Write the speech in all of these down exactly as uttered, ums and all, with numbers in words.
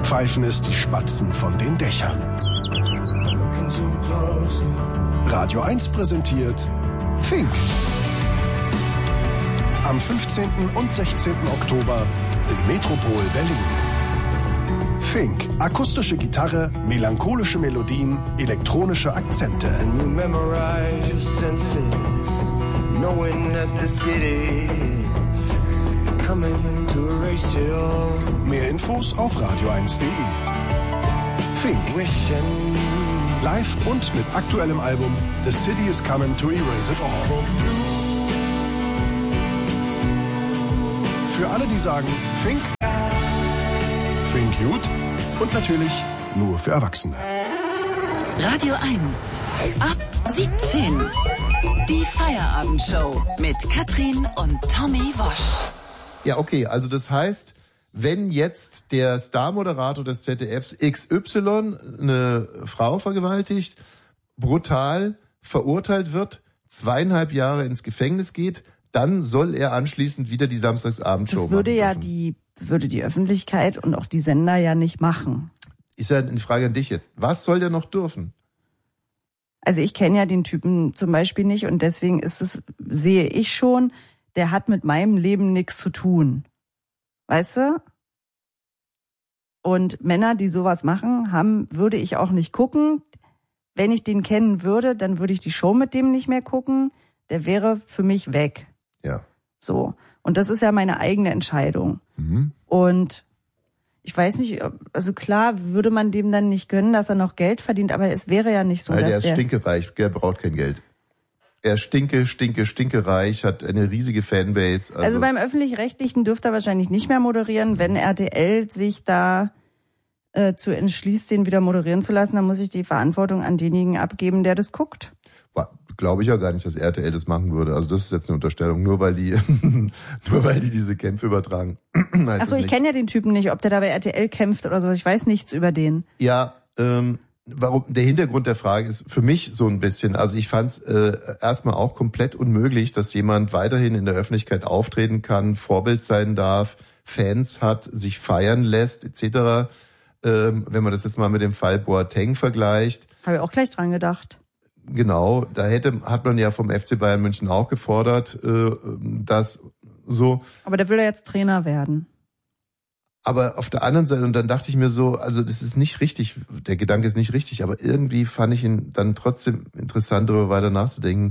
pfeifen es die Spatzen von den Dächern. Radio eins präsentiert Fink. Am fünfzehnten und sechzehnten Oktober im Metropol Berlin. Fink. Akustische Gitarre, melancholische Melodien, elektronische Akzente. Mehr Infos auf radio eins punkt de. Fink. Live und mit aktuellem Album The City is Coming to Erase It All. Für alle, die sagen Fink, Fink gut und natürlich nur für Erwachsene. Radio eins. Ab siebzehn. Die Feierabendshow mit Katrin und Tommy Wosch. Ja, okay, also das heißt, wenn jetzt der Star-Moderator des Z D Fs X Y eine Frau vergewaltigt, brutal verurteilt wird, zweieinhalb Jahre ins Gefängnis geht, dann soll er anschließend wieder die Samstagsabendshow machen. Das würde ja die, würde die Öffentlichkeit und auch die Sender ja nicht machen. Ist ja eine Frage an dich jetzt. Was soll der noch dürfen? Also ich kenne ja den Typen zum Beispiel nicht und deswegen ist es, sehe ich schon, der hat mit meinem Leben nichts zu tun. Weißt du? Und Männer, die sowas machen, haben, würde ich auch nicht gucken. Wenn ich den kennen würde, dann würde ich die Show mit dem nicht mehr gucken. Der wäre für mich weg. Ja. So. Und das ist ja meine eigene Entscheidung. Mhm. Und ich weiß nicht, also klar würde man dem dann nicht gönnen, dass er noch Geld verdient, aber es wäre ja nicht so, Weil dass der ist der... stinkereich, der braucht kein Geld. Er ist stinke, stinke, stinkereich, hat eine riesige Fanbase. Also, also beim Öffentlich-Rechtlichen dürfte er wahrscheinlich nicht mehr moderieren. Wenn R T L sich da äh, zu entschließt, den wieder moderieren zu lassen, dann muss ich die Verantwortung an denjenigen abgeben, der das guckt. Glaube ich ja gar nicht, dass R T L das machen würde. Also das ist jetzt eine Unterstellung, nur weil die nur weil die diese Kämpfe übertragen. Achso, ich kenne ja den Typen nicht, ob der da bei R T L kämpft oder so. Ich weiß nichts über den. Ja, ähm, warum? Der Hintergrund der Frage ist für mich so ein bisschen, also ich fand es äh, erstmal auch komplett unmöglich, dass jemand weiterhin in der Öffentlichkeit auftreten kann, Vorbild sein darf, Fans hat, sich feiern lässt, et cetera. Ähm, wenn man das jetzt mal mit dem Fall Boateng vergleicht. Habe ich auch gleich dran gedacht. Genau, da hätte hat man ja vom F C Bayern München auch gefordert, äh, dass so. Aber der will ja jetzt Trainer werden. Aber auf der anderen Seite, und dann dachte ich mir so, also das ist nicht richtig, der Gedanke ist nicht richtig, aber irgendwie fand ich ihn dann trotzdem interessant, darüber weiter nachzudenken.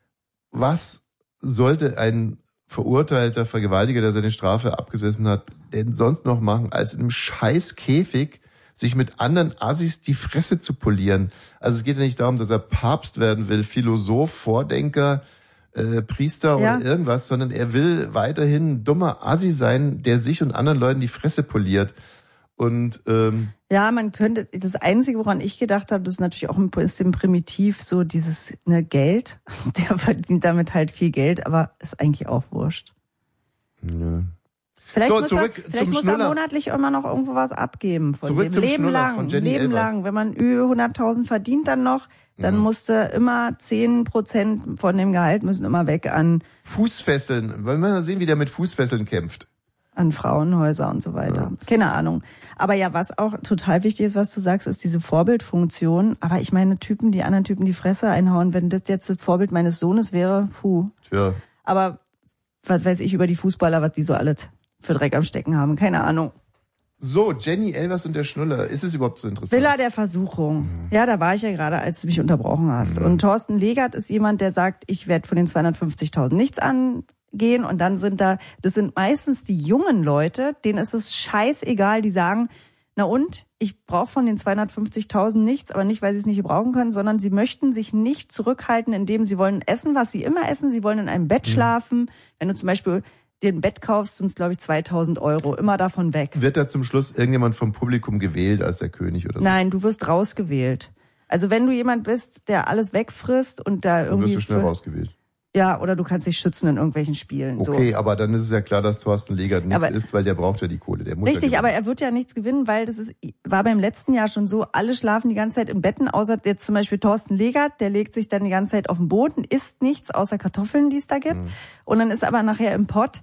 Was sollte ein verurteilter Vergewaltiger, der seine Strafe abgesessen hat, denn sonst noch machen, als in einem scheiß Käfig sich mit anderen Assis die Fresse zu polieren? Also es geht ja nicht darum, dass er Papst werden will, Philosoph, Vordenker, äh, Priester ja. oder irgendwas, sondern er will weiterhin ein dummer Assi sein, der sich und anderen Leuten die Fresse poliert. Und ähm, ja, man könnte, das Einzige, woran ich gedacht habe, das ist natürlich auch ein bisschen primitiv, so dieses ne, Geld. Der verdient damit halt viel Geld, aber ist eigentlich auch wurscht. Ja. Vielleicht so, muss, zurück er, vielleicht zum muss Schnuller. er monatlich immer noch irgendwo was abgeben. Von Zurück dem zum Leben Schnuller lang, von Jenny Leben Elvers. lang. Wenn man über hunderttausend verdient dann noch, dann Mhm. musste immer zehn Prozent von dem Gehalt müssen immer weg an, Fußfesseln. Wollen wir mal sehen, wie der mit Fußfesseln kämpft. an Frauenhäuser und so weiter. Ja. Keine Ahnung. Aber ja, was auch total wichtig ist, was du sagst, ist diese Vorbildfunktion. Aber ich meine, Typen, die anderen Typen die Fresse einhauen, wenn das jetzt das Vorbild meines Sohnes wäre, puh. Tja. Aber was weiß ich über die Fußballer, was die so alles für Dreck am Stecken haben. Keine Ahnung. So, Jenny Elvers und der Schnuller. Ist es überhaupt so interessant? Villa der Versuchung. Mhm. Ja, da war ich ja gerade, als du mich unterbrochen hast. Mhm. Und Thorsten Legert ist jemand, der sagt, ich werde von den zweihundertfünfzigtausend nichts angehen. Und dann sind da, das sind meistens die jungen Leute, denen ist es scheißegal, die sagen, na und, ich brauche von den zweihundertfünfzigtausend nichts, aber nicht, weil sie es nicht gebrauchen können, sondern sie möchten sich nicht zurückhalten, indem sie wollen essen, was sie immer essen. Sie wollen in einem Bett mhm. schlafen. Wenn du zum Beispiel dir ein Bett kaufst, sind es, glaube ich, zweitausend Euro. Immer davon weg. Wird da zum Schluss irgendjemand vom Publikum gewählt als der König oder so? Nein, du wirst rausgewählt. Also wenn du jemand bist, der alles wegfrisst und da irgendwie... Dann wirst du schnell für, rausgewählt. Ja, oder du kannst dich schützen in irgendwelchen Spielen. Okay, so. Aber dann ist es ja klar, dass Thorsten Legert nichts aber, ist, weil der braucht ja die Kohle. Der muss richtig, ja aber er wird ja nichts gewinnen, weil das ist war beim letzten Jahr schon so, alle schlafen die ganze Zeit in Betten, außer jetzt zum Beispiel Thorsten Legert, der legt sich dann die ganze Zeit auf den Boden, isst nichts außer Kartoffeln, die es da gibt. Mhm. Und dann ist aber nachher im Pott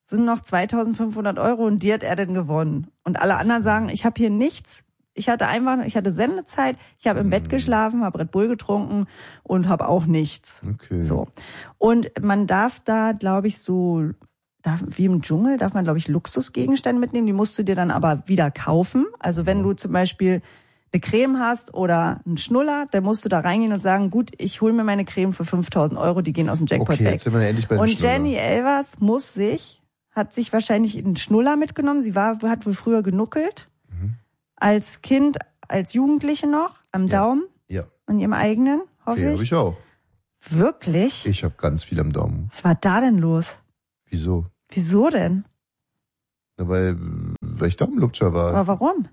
sind noch zweitausendfünfhundert Euro und die hat er denn gewonnen. Und alle anderen sagen, ich habe hier nichts. Ich hatte einfach, ich hatte Sendezeit, ich habe im Bett geschlafen, habe Red Bull getrunken und habe auch nichts. Okay. So. Und man darf da, glaube ich, so, darf, wie im Dschungel, darf man, glaube ich, Luxusgegenstände mitnehmen. Die musst du dir dann aber wieder kaufen. Also wenn du zum Beispiel eine Creme hast oder einen Schnuller, dann musst du da reingehen und sagen, gut, ich hole mir meine Creme für fünftausend Euro, die gehen aus dem Jackpot okay, weg. Jetzt sind wir endlich bei den Und Schnuller. Jenny Elvers muss sich, hat sich wahrscheinlich einen Schnuller mitgenommen. Sie war, hat wohl früher genuckelt. Mhm. Als Kind, als Jugendliche noch, am Ja. Daumen, Ja, an ihrem eigenen, hoffe okay, ich. habe ich auch. Wirklich? Ich habe ganz viel am Daumen. Was war da denn los? Wieso? Wieso denn? Na, weil, weil ich Daumenlutscher war. Aber warum?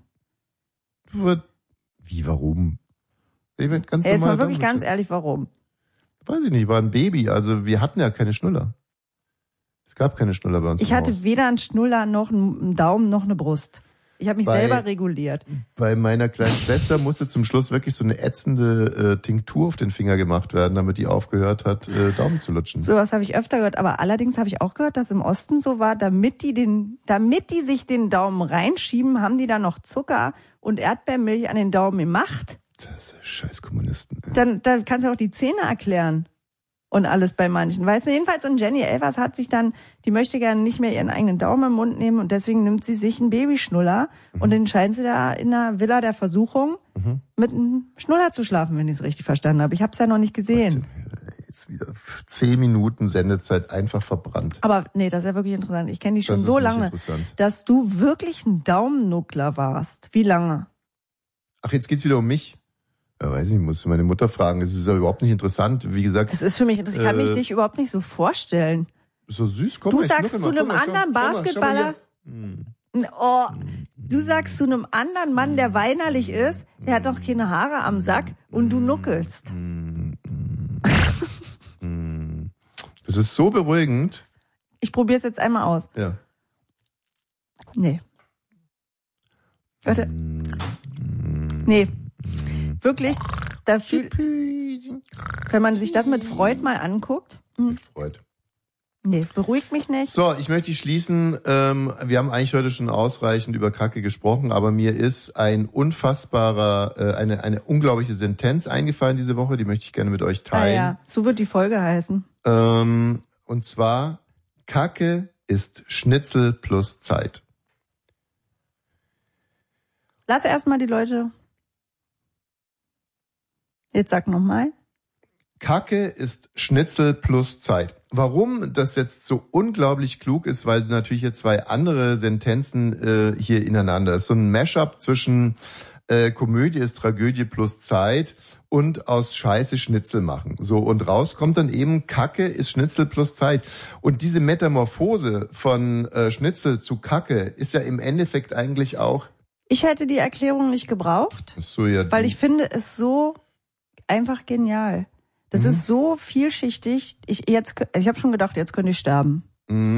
Wie, warum? Ich bin ganz Ey, jetzt normal mal wirklich ganz Daumenlutscher. ehrlich, warum? Weiß ich nicht, war ein Baby. Also wir hatten ja keine Schnuller. Es gab keine Schnuller bei uns Ich im hatte Haus. weder einen Schnuller noch einen Daumen noch eine Brust. Ich habe mich Bei- selber reguliert. Bei meiner kleinen Schwester musste zum Schluss wirklich so eine ätzende äh, Tinktur auf den Finger gemacht werden, damit die aufgehört hat, äh, Daumen zu lutschen. Sowas habe ich öfter gehört, aber allerdings habe ich auch gehört, dass im Osten so war, damit die den, damit die sich den Daumen reinschieben, haben die da noch Zucker und Erdbeermilch an den Daumen gemacht. Das ist scheiß Kommunisten. Ey. Dann, dann kannst du auch die Zähne erklären. Und alles bei manchen. Weißt du, jedenfalls, und Jenny Elvers hat sich dann, die möchte gerne nicht mehr ihren eigenen Daumen im Mund nehmen und deswegen nimmt sie sich einen Babyschnuller mhm. und den scheint sie da in einer Villa der Versuchung mhm. mit einem Schnuller zu schlafen, wenn ich es richtig verstanden habe. Ich habe es ja noch nicht gesehen. Warte, jetzt wieder zehn Minuten Sendezeit einfach verbrannt. Aber nee, das ist ja wirklich interessant. Ich kenne dich schon Das ist so nicht lange, interessant. dass du wirklich ein Daumennuckler warst. Wie lange? Ach, jetzt geht's wieder um mich. Ja, weiß ich, muss meine Mutter fragen. Das ist ja überhaupt nicht interessant. Wie gesagt, Das ist für mich, das kann Äh, mich dich überhaupt nicht so vorstellen. so süß. Komm Du mal, ich sagst schnucke zu mal. einem Komm mal, anderen schau- schau mal, schau mal Basketballer, hier. Hm. oh, du sagst zu einem anderen Mann, der weinerlich ist, der hat doch keine Haare am Sack und du nuckelst. Das ist so beruhigend. Ich probiere es jetzt einmal aus. Ja. Nee. Warte. Nee. Wirklich, da fühl, wenn man sich das mit Freud mal anguckt, hm, Freut. nee, beruhigt mich nicht. So, ich möchte schließen. Ähm, wir haben eigentlich heute schon ausreichend über Kacke gesprochen, aber mir ist ein unfassbarer, äh, eine eine unglaubliche Sentenz eingefallen diese Woche. Die möchte ich gerne mit euch Ah teilen. ja, so wird die Folge heißen. Ähm, und zwar, Kacke ist Schnitzel plus Zeit. Lass erstmal die Leute. Jetzt sag nochmal. Kacke ist Schnitzel plus Zeit. Warum das jetzt so unglaublich klug ist, weil natürlich hier zwei andere Sentenzen äh, hier ineinander ist. So ein Mashup zwischen äh, Komödie ist Tragödie plus Zeit und aus Scheiße Schnitzel machen. So, und raus kommt dann eben Kacke ist Schnitzel plus Zeit. Und diese Metamorphose von äh, Schnitzel zu Kacke ist ja im Endeffekt eigentlich auch... Ich hätte die Erklärung nicht gebraucht, So, ja, weil ich finde es so einfach genial. Das Mhm. ist so vielschichtig. Ich jetzt, ich habe schon gedacht, jetzt könnte ich sterben. Mhm.